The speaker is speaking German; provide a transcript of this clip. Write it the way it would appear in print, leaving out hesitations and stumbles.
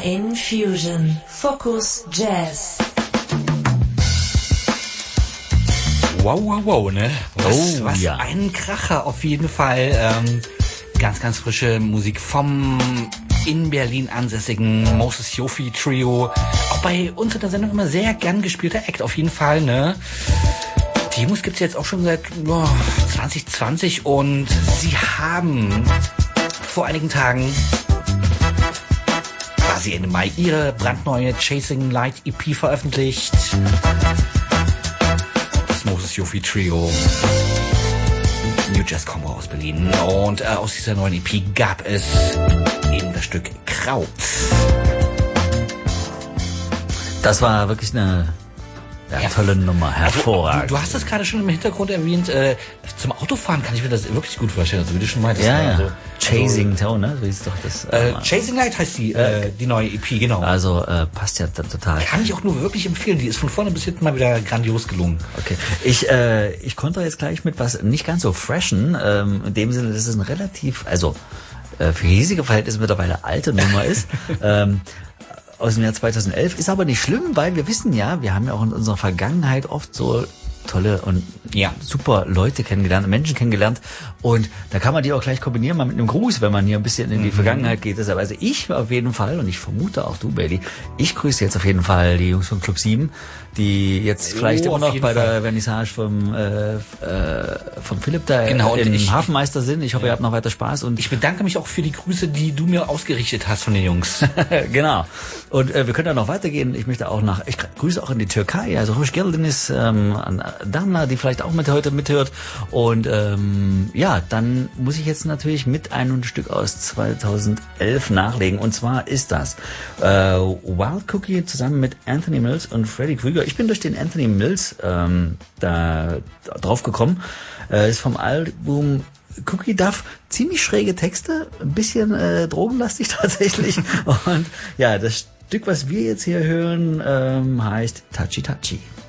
Infusion. Focus Jazz. Wow, ne? Was ja. Ein Kracher auf jeden Fall. Ganz, ganz frische Musik vom in Berlin ansässigen Moses Yofi Trio. Auch bei uns in der Sendung immer sehr gern gespielter Act auf jeden Fall, ne? Die Jungs gibt's jetzt auch schon seit 2020 und sie haben vor einigen Tagen, quasi Ende Mai, ihre brandneue Chasing Light EP veröffentlicht. Das Moses Yofi Trio. New Jazz Combo aus Berlin. Und aus dieser neuen EP gab es eben das Stück Kraut. Das war wirklich eine tolle Nummer, hervorragend. Du hast das gerade schon im Hintergrund erwähnt. Zum Autofahren kann ich mir das wirklich gut vorstellen, also wie du schon meintest. Ja, also, Chasing Tone, ne? So ist doch das. Chasing Light heißt die neue EP, genau. Also passt ja total. Kann ich auch nur wirklich empfehlen. Die ist von vorne bis hinten mal wieder grandios gelungen. Okay, ich konnte jetzt gleich mit was nicht ganz so freshen. In dem Sinne, dass es ein relativ, für hiesige Verhältnisse mittlerweile alte Nummer ist. Aus dem Jahr 2011. Ist aber nicht schlimm, weil wir wissen ja, wir haben ja auch in unserer Vergangenheit oft so tolle und super Leute kennengelernt, Menschen kennengelernt. Und da kann man die auch gleich kombinieren, mal mit einem Gruß, wenn man hier ein bisschen in die Vergangenheit geht. Deshalb, also ich auf jeden Fall, und ich vermute auch du, Bailey, ich grüße jetzt auf jeden Fall die Jungs von Club 7, die jetzt vielleicht immer noch bei der Vernissage vom Philipp da im Hafenmeister sind. Ich hoffe, ihr habt noch weiter Spaß. Und ich bedanke mich auch für die Grüße, die du mir ausgerichtet hast von den Jungs. Genau. Und wir können da noch weitergehen. Ich grüße auch in die Türkei, also Hoş geldiniz, an Damla, die vielleicht auch heute mithört. Und dann muss ich jetzt natürlich mit einem Stück aus 2011 nachlegen. Und zwar ist das Wild Cookie zusammen mit Anthony Mills und Freddy Krüger. Ich bin durch den Anthony Mills da drauf gekommen. Ist vom Album Cookie Duff, ziemlich schräge Texte, ein bisschen drogenlastig tatsächlich. Und ja, das Stück, was wir jetzt hier hören, heißt Touchy Touchy.